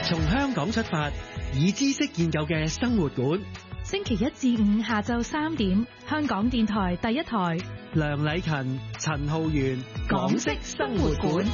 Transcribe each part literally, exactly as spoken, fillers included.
從香港出發，以知識建構嘅生活館。 星期一至五下晝三點，香港電台第一台。 梁禮勤、陳浩源，港式生活館。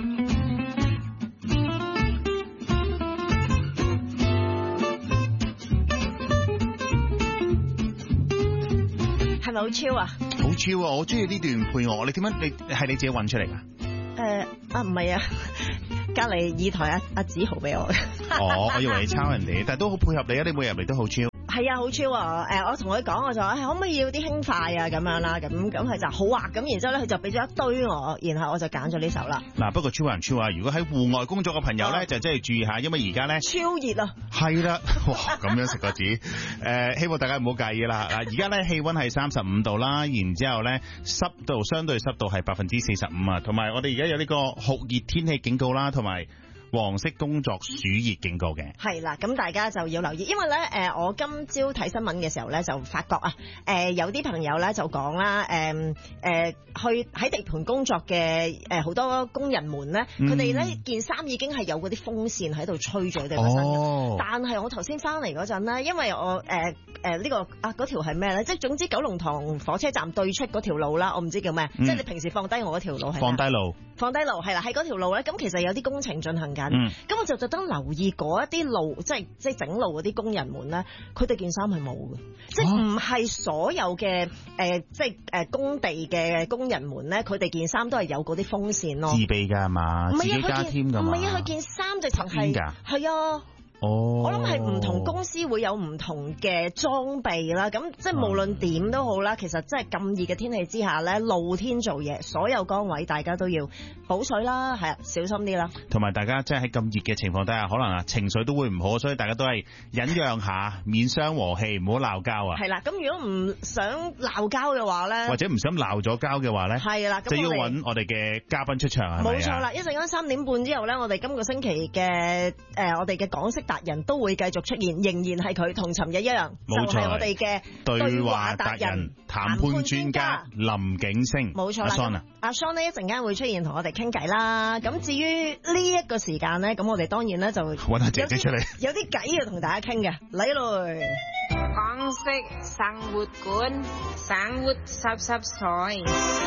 係咪好超啊？ 好超啊！我中意呢段配樂。你點樣？你係你自己揾出嚟噶？ 誒啊，唔係啊，隔離二台阿阿子豪俾我嘅。 哦，我以為你抄人哋，但係都好配合你啊！你每日入嚟都好超。 係啊，好超啊！誒，我同佢講，我就話可唔可以要啲輕快啊咁樣啦，咁咁佢就好啊，咁然之後咧佢就俾咗一堆我，然後我就揀咗呢首啦。嗱， 不過超人超啊！如果喺戶外工作嘅朋友咧，就真係注意下，因為而家咧超熱啊！ 係啦，哇，咁樣食個字，誒，希望大家唔好介意啦。嗱，而家咧氣溫係三十五度啦，然之後咧濕度相對濕度係百分之四十五啊，同埋我哋而家有呢個酷熱天氣警告啦，同埋黃色工作暑熱警告嘅。 係啦，咁大家就要留意，因為咧誒、呃，我今朝睇新聞嘅時候咧，就發覺啊，誒、呃、有啲朋友咧就講啦，誒、呃、誒、呃、去喺地盤工作嘅誒好多工人們咧，佢哋咧件衫已經係有嗰啲風扇喺度吹住佢哋個身嘅。哦、但係我頭先翻嚟嗰陣咧，因為我誒誒呢個啊嗰條係咩咧？即係總之九龍塘火車站對出嗰條路啦，我唔知叫咩，嗯、即係你平時放低我嗰條路係放低路， 放低路係啦，喺嗰條路咧，咁其實有啲工程進行緊。咁、嗯、我就特登留意嗰一啲路，即係即係整路嗰啲工人們咧，佢哋件衫係冇嘅，即係唔係所有嘅誒、呃，即係誒工地嘅工人們咧，佢哋件衫都係有嗰啲風扇咯。 自備㗎係嘛？自己加添㗎嘛？ 唔係啊，佢件衫直情係係啊。哦，我諗係唔同公司會有唔同嘅裝備啦，咁即係無論點都好啦，其實即係咁熱嘅天氣之下咧，露天做嘢，所有崗位大家都要補水啦，係啊，小心啲啦。同埋大家即係喺咁熱嘅情況底下，可能啊情緒都會唔好，所以大家都係忍讓下，免傷和氣，唔好鬧交啊。係啦，咁如果唔想鬧交嘅話咧，或者唔想鬧咗交嘅話咧，係啦，就要揾我哋嘅嘉賓出場係咪啊？冇錯啦，一陣間三點半之後咧，我哋今個星期嘅誒我哋嘅港式達人都會繼續出現，仍然係佢同尋日一樣，就係我哋嘅對話達人、談判專家林景星。冇錯啦，阿 Son 啊，阿 Son 呢一陣間會出現同我哋傾偈啦。咁至於呢一個時間咧，咁我哋當然咧就揾下姐姐出嚟，有啲偈要同大家傾嘅，嚟來港式生活館，生活濕濕碎，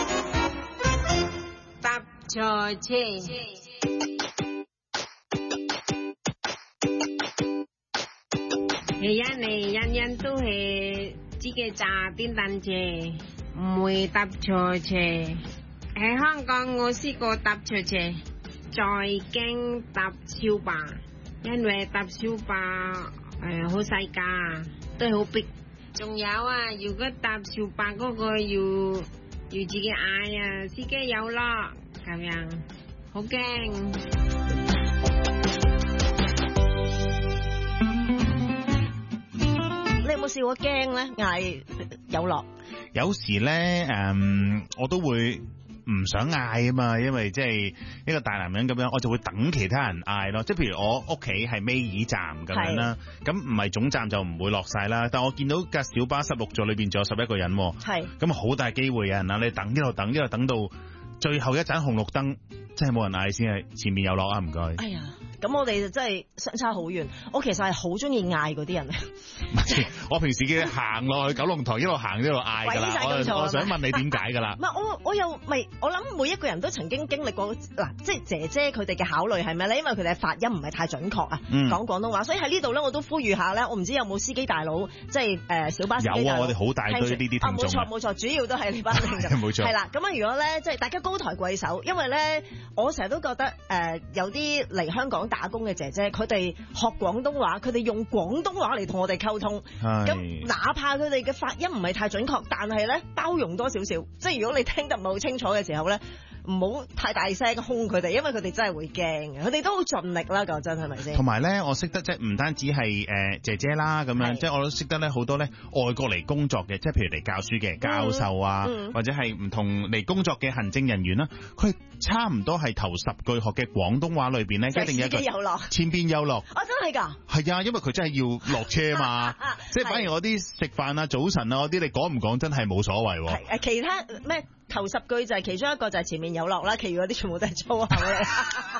搭錯車。係啊，你人人都係自己揸電單車，唔會搭錯車。喺香港我試過搭錯車，再驚搭小巴，因為搭小巴誒好細架，都係好逼。仲有啊，如果搭小巴嗰個要要自己嗌啊，司機有咯，咁樣好驚。 你有冇試過驚咧？嗌有落， 有時咧，誒、嗯，我都會唔想嗌啊嘛，因為即係一個大男人咁樣，我就會等其他人嗌咯。即係譬如我屋企係尾二站咁樣啦，咁唔係總站就唔會落晒啦。但我見到架小巴十六座裏邊仲有十一個人，係咁好大機會有人啊！你等一路等一路等到最後一盞紅綠燈，真係冇人嗌先係前面有落啊！唔該。哎呀。 咁我哋就真係相差好遠。我其實係好中意嗌嗰啲人。 我平時叫你行落去九龍塘一路行一路嗌㗎啦。我我想問你點解㗎啦？ 唔係我我又咪我諗每一個人都曾經經歷過嗱，即係姐姐佢哋嘅考慮係咩咧？因為佢哋嘅發音唔係太準確啊，嗯、講廣東話，所以喺呢度咧我都呼籲下咧，我唔知有冇司機大佬即係誒、呃、小巴司機大佬有啊，我哋好大堆呢啲聽眾。啊，冇錯冇錯，主要都係呢班聽眾。冇錯。係啦，咁啊如果咧即係大家高抬貴手，因為咧我成日都覺得誒、呃、有啲嚟香港打工嘅姐姐，佢哋學廣東話，佢哋用廣東話嚟同我哋溝通。咁哪怕佢哋嘅發音唔係太準確，但係咧包容多少少。即係如果你聽得唔係好清楚嘅時候咧，唔好太大聲兇佢哋，因為佢哋真係會驚嘅。佢哋都好盡力啦，講真係咪先？同埋咧，我識得即係唔單止係誒、呃、姐姐啦咁樣，即係我都識得咧好多咧外國嚟工作嘅，即係譬如嚟教書嘅教授啊，嗯嗯、或者係唔同嚟工作嘅行政人員啦，佢差唔多係頭十句學嘅廣東話裏邊咧，一定有一個有落前邊有落。哦，真係㗎？係啊，因為佢真係要落車嘛，即係反而我啲食飯啊、早晨啊嗰啲，你講唔講真係冇所謂喎。係誒，其他咩頭十句就係其中一個就係前面有落啦，其餘嗰啲全部都係粗口嘅。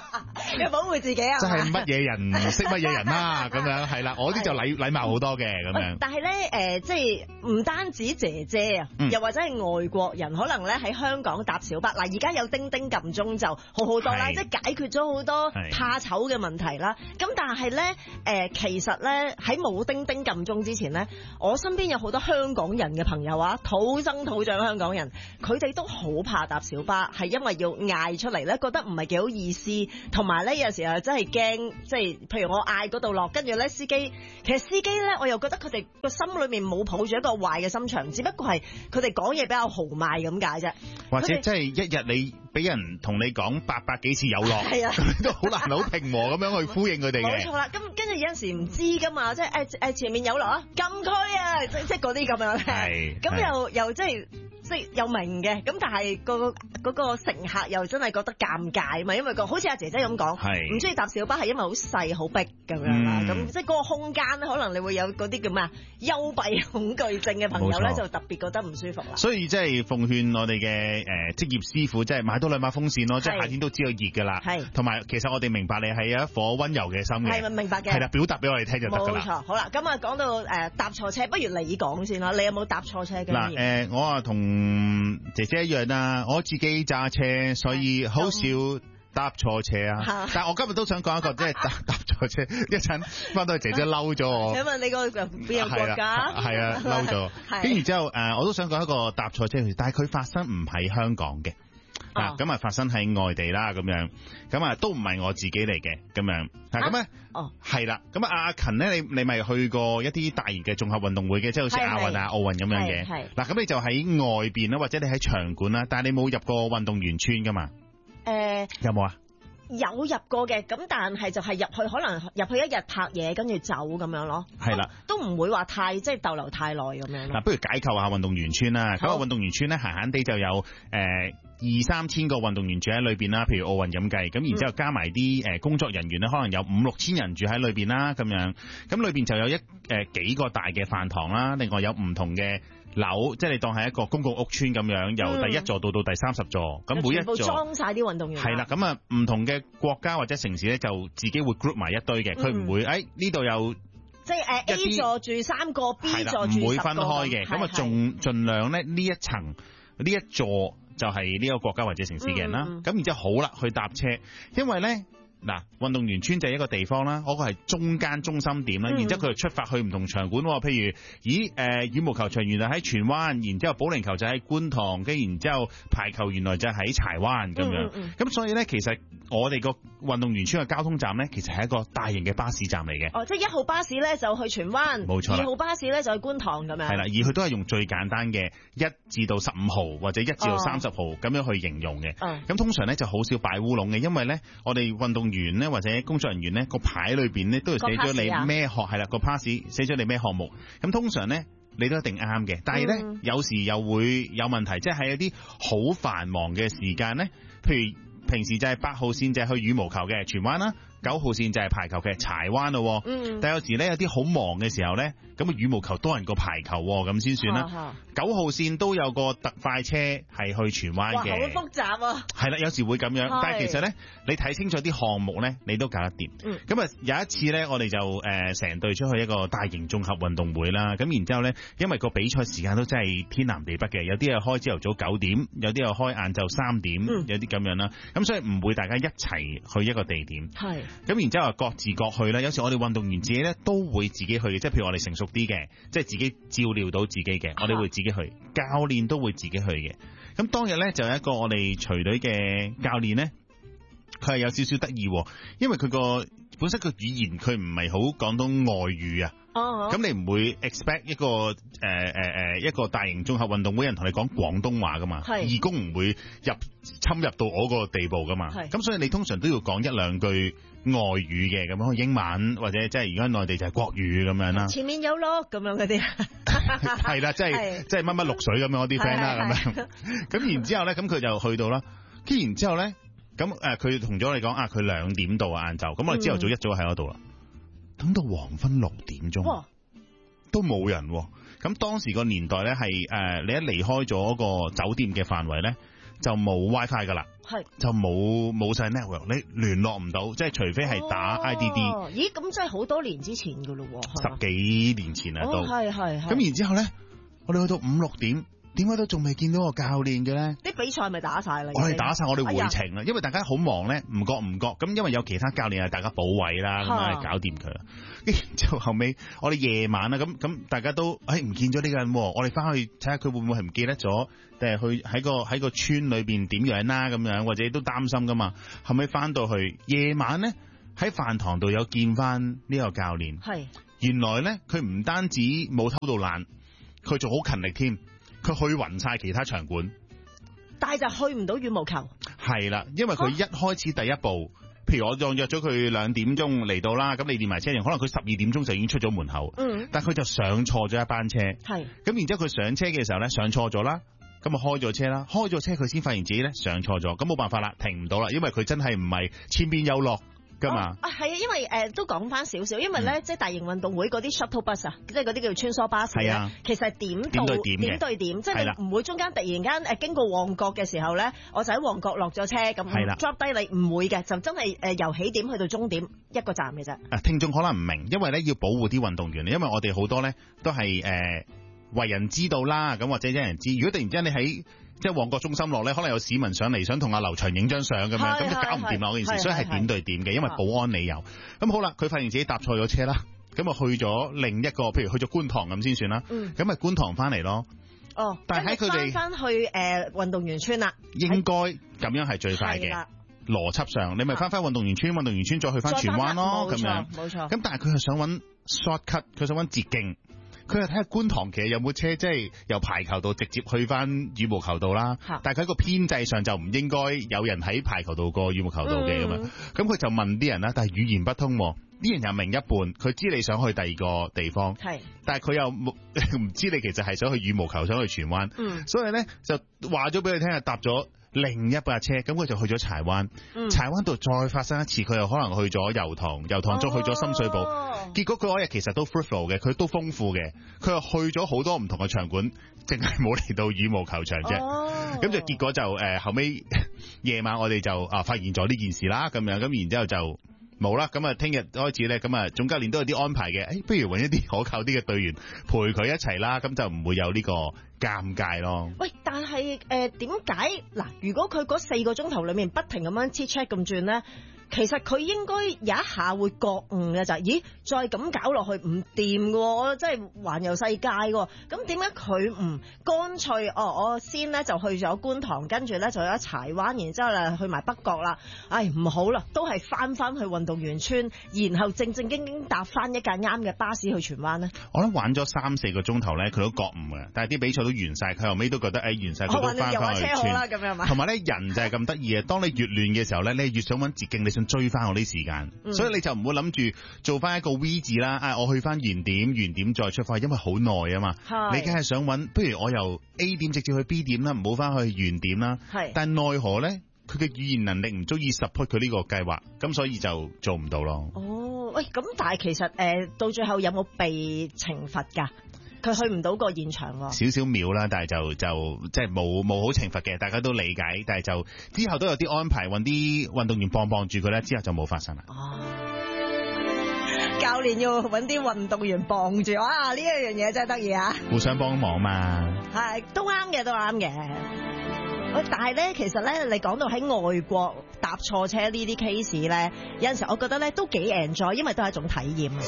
要保護自己啊！ 即係乜嘢人識乜嘢人啦，咁樣係啦，我啲就禮禮貌好多嘅咁樣。 但係咧誒，即係唔單止姐姐啊， 嗯、 又或者係外國人，可能咧喺香港搭小巴嗱，而家有叮叮撳鐘就好好多啦，即係解決咗好多怕醜嘅問題啦。咁但係咧誒，其實咧喺冇叮叮撳鐘之前咧，我身邊有好多香港人嘅朋友啊，土生土長香港人，佢哋都好怕搭小巴，係因為要嗌出嚟咧，覺得唔係幾好意思，同埋咧有時候真係驚，即係譬如我嗌嗰度落，跟住咧司機，其實司機咧我又覺得佢哋個心裏面冇抱住一個壞嘅心腸，只不過係佢哋講嘢比較豪邁咁解啫。 或者即係一日你俾人同你講八百幾次有落，係啊，咁都好難好平和咁樣去呼應佢哋嘅。 冇錯啦，咁跟住有陣時唔知噶嘛，即係誒誒前面有落啊，禁區啊，即即係嗰啲咁樣。係。咁又又即係。即係又明嘅，咁但係個嗰個乘客又真係覺得尷尬啊嘛，因為個好似阿姐姐咁講，唔中意搭小巴係因為好細好逼咁樣啦，咁、嗯、即係嗰個空間咧，可能你會有嗰啲叫咩啊幽閉恐懼症嘅朋友咧，就特別覺得唔舒服啦。所以即係奉勸我哋嘅誒職業師傅，即係買多兩把風扇咯，即係夏天都知道熱㗎啦。係，同埋其實我哋明白你係有一顆溫柔嘅心嘅。係明白嘅。係啦，表達俾我哋聽就得㗎啦。冇錯，好啦，咁啊講到誒、呃、搭錯車，不如你講先啦，你有冇搭錯車嘅？嗱誒、呃，我啊同。嗯，姐姐一樣啊，我自己揸車，所以好少搭錯車啊。但係我今日都想講一個，即係搭搭錯車，一陣翻到去姐姐嬲咗我。請問你個邊個國家？係啊，嬲咗。跟住之後誒，我都想講一個搭錯車，但係佢發生唔喺香港嘅。嗱，咁啊發生喺外地啦，咁樣，咁啊都唔係我自己嚟嘅，咁樣，嗱咁咧，哦，係啦，咁啊阿勤咧，你你咪去過一啲大型嘅綜合運動會嘅，即係好似亞運啊、奧運咁樣嘅，係，嗱咁你就喺外邊啦，或者你喺場館啦，但係你冇入過運動員村噶嘛？誒，有冇啊？有入過嘅，咁但係就係入去，可能入去一日拍嘢，跟住走咁樣咯。係啦，都唔會話太即係逗留太耐咁樣。嗱，不如解構下運動員村啦。咁啊，運動員村咧，閒閒地就有誒二三千個運動員住喺裏邊啦。譬如奧運咁計，咁然之後加埋啲誒工作人員咧，可能有五六千人住喺裏邊啦。咁樣，咁裏邊就有一誒、呃、幾個大嘅飯堂啦，另外有唔同嘅樓，即係你當係一個公共屋邨咁樣，由第一座到到第三十座，咁、嗯、每一座裝晒啲運動員。係啦，咁啊唔同嘅國家或者城市咧，就自己會 group 埋一堆嘅，佢、嗯、唔會誒呢度有即係誒 A 座住三個 ，B 座住十個，唔會分開嘅。咁啊，仲盡量咧呢一層呢一座就係呢個國家或者城市嘅人啦。咁、嗯、然之後好啦，去搭車，因為咧。嗱，運動員村就係一個地方啦，嗰、那個係中間中心點啦、嗯，然之後佢就出發去唔同場館喎，譬如，咦，誒、呃、羽毛球場原來喺荃灣，然之後保齡球就喺觀塘，跟然之後排球原來就喺柴灣咁樣，咁、嗯嗯、所以咧，其實我哋個運動員村嘅交通站咧，其實係一個大型嘅巴士站嚟嘅。哦，即係一號巴士咧就去荃灣，冇錯，二號巴士咧就去觀塘咁樣。係啦，而佢都係用最簡單嘅一至到十五號或者一至到三十號咁樣去形容嘅。咁、哦、通常咧就好少擺烏龍嘅，因為咧我哋運動員咧或者工作人員咧個牌裏邊咧都係寫咗你咩學係啦個 pass 寫咗你咩項目，咁通常咧你都一定啱嘅，但係咧、嗯、有時又會有問題，即係喺一啲好繁忙嘅時間咧，譬如平時就係八號線就係去羽毛球嘅荃灣啦，九號線就係排球嘅柴灣咯，嗯，但係有時咧有啲好忙嘅時候咧，咁啊羽毛球多人過排球咁先算啦。九號線都有個特快車係去荃灣嘅，哇，好複雜啊！係啦，有時會咁樣，但係其實咧，你睇清楚啲項目咧，你都搞得掂。嗯，咁啊有一次咧，我哋就誒成隊出去一個大型綜合運動會啦，咁然之後咧，因為個比賽時間都真係天南地北嘅，有啲係開朝頭早九點，有啲係開晏晝三點，嗯，有啲咁樣啦，咁所以唔會大家一齊去一個地點。係。咁然之後各自各去啦，有時我哋運動員自己咧都會自己去嘅，即係譬如我哋成熟啲嘅，即係自己照料到自己嘅，我哋會自己去，教練都會自己去嘅。咁當日咧就有一個我哋隨隊嘅教練咧，佢係有少少得意，因為佢個本身個語言佢唔係好講到外語啊。哦。咁你唔會 expect 一個誒誒誒一個大型綜合運動會人同你講廣東話噶嘛？係。義工唔會入侵入到我個地步噶嘛？係。咁所以你通常都要講一兩句外語嘅，咁樣英文或者即係而家內地就係國語咁樣啦。前面有咯咁樣嗰啲。係啦，即係即係乜乜綠水咁樣嗰啲 friend 啦咁樣。咁然之後咧，咁佢就去到啦。跟然之後咧，咁誒佢同咗你講啊，佢兩點到啊晏晝，咁我哋朝頭早一早喺嗰度啦。等到黃昏六點鐘，都冇人。咁當時個年代咧係誒，你一離開咗個酒店嘅範圍咧，就冇 WiFi 噶啦。 係就冇冇晒 network，你聯絡唔到，即係除非係打 I D D。 哦、咦，咁真係好多年之前噶咯喎， 十幾年前啊都。 係係係。 咁然之後咧，我哋去到五六點。點解都仲未見到個教練嘅咧？ 啲比賽咪打晒啦？ 我哋打晒，我哋回程啦， 哎， 因為大家好忙咧，唔覺唔覺咁，因為有其他教練係大家補位啦，咁啊搞掂佢啦。跟住之後後尾，我哋夜晚啦，咁咁大家都誒唔見咗呢個人，我哋翻去睇下佢會唔會係唔記得咗，定係去喺個喺個村裏邊點樣啦咁樣，或者都擔心噶嘛。後尾翻到去夜晚咧，喺飯堂度有見翻呢個教練，係原來咧佢唔單止冇偷到懶，佢仲好勤力添。佢去勻晒其他場館， 但係就去唔到羽毛球。係啦，因為佢一開始第一步，譬如我當約咗佢兩點鐘嚟到啦，咁你連埋車人，可能佢十二點鐘就已經出咗門口。嗯，但係佢就上錯咗一班車。係，咁然之後佢上車嘅時候咧，上錯咗啦，咁啊開咗車啦，開咗車佢先發現自己咧上錯咗，咁冇辦法啦，停唔到啦，因為佢真係唔係千邊優落。㗎嘛啊，係啊，因為誒、呃、都講翻少少，因為咧、嗯、即係大型運動會嗰啲 shuttle bus 啊，即係嗰啲叫穿梭巴士咧，其實係點到點對點，點對點，即係你唔會中間突然間誒經過旺角嘅時候咧，我就喺旺角落咗車咁 drop 低你，唔會嘅，就真係誒由起點去到終點一個站嘅啫。啊，聽眾可能唔明，因為咧要保護啲運動員，因為我哋好多咧都係誒、呃、為人知道啦，咁或者因人知。如果突然之間你喺即係旺角中心落咧，可能有市民上嚟想同阿劉翔影張相咁樣，咁就搞唔掂啦嗰件事，所以係點對點嘅，因為保安理由。咁好啦，佢發現自己搭錯咗車啦，咁啊去咗另一個，譬如去咗觀塘咁先算啦。咁咪觀塘翻嚟咯。哦，但係喺佢哋翻翻去誒運動員村啦，應該咁樣係最快嘅邏輯上，你咪翻翻運動員村，運動員村再去翻荃灣咯，咁樣冇錯。咁但係佢係想揾 shortcut，佢想揾捷徑。佢係睇下觀塘其實有冇車，即係由排球道直接去翻羽毛球道啦。但係佢喺個編制上就唔應該有人喺排球道過羽毛球道嘅咁樣。咁佢就問啲人啦，但係語言不通，啲人又明一半。佢知你想去第二個地方，係，但係佢又唔知你其實係想去羽毛球，想去荃灣。嗯，所以咧就話咗俾佢聽，係搭咗另一架車，咁佢就去咗柴灣。嗯，柴灣度再發生一次，佢又可能去咗油塘，油塘再去咗深水埗。哦，結果佢嗰日其實都 fruitful 嘅，佢都豐富嘅，佢又去咗好多唔同嘅場館，淨係冇嚟到羽毛球場啫。咁，哦，就結果就誒、呃、後尾夜晚我哋就啊發現咗呢件事啦，咁樣咁然之後就冇啦。咁啊聽日開始咧，咁啊總教練都有啲安排嘅。誒、哎，不如揾一啲可靠啲嘅隊員陪佢一齊啦，咁就唔會有呢個尷尬咯。喂，但係誒點解嗱？如果佢嗰四個鐘頭裏面不停咁樣 check check 咁轉咧？其實佢應該有一下會覺悟嘅就係，咦，再咁搞落去唔掂嘅，我真係環遊世界嘅。咁點解佢唔乾脆？哦，我先咧就去咗觀塘，跟住咧就去咗柴灣，然之後咧去埋北角啦。唉，唔好啦，都係翻翻去運動員村，然後正正經經搭翻一架啱嘅巴士去荃灣咧。我諗玩咗三四個鐘頭咧，佢都覺悟嘅。但係啲比賽都完晒，佢後尾都覺得誒、哎、完晒，佢都翻返去村。同埋咧，人就係咁得意嘅。當你越亂嘅時候咧，你越想揾捷徑，你想追翻我啲時間，嗯，所以你就唔會諗住做翻一個 V 字啦。啊，我去翻原點，原點再出發，因為好耐啊嘛。你梗係想揾，不如我由 A 點直接去 B 點啦，唔好翻去原點啦。係，但奈何咧，佢嘅語言能力唔足以 support 佢呢個計劃，咁所以就做唔到咯。哦，喂，咁但係其實誒、呃，到最後有冇被懲罰噶？佢去唔到個現場喎，少少秒啦，但係就就即係冇冇好懲罰嘅，大家都理解，但係就之後都有啲安排，揾啲運動員幫幫住佢咧，之後就冇發生啦。哦，教練要揾啲運動員幫住，哇！呢一樣嘢真係得意啊，互相幫忙嘛，係都啱嘅，都啱嘅。喂，但係咧，其實咧，你講到喺外國搭錯車呢啲 case 咧，有陣時我覺得咧都幾 enjoy，因為都係一種體驗。